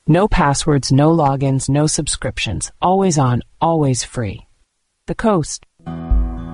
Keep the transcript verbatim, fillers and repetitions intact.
No passwords, no logins, no subscriptions. Always on, always free. The Coast.